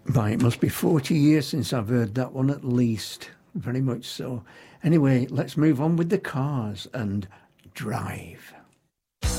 Why, it must be 40 years since I've heard that one at least. Very much so. Anyway, let's move on with the cars and drive.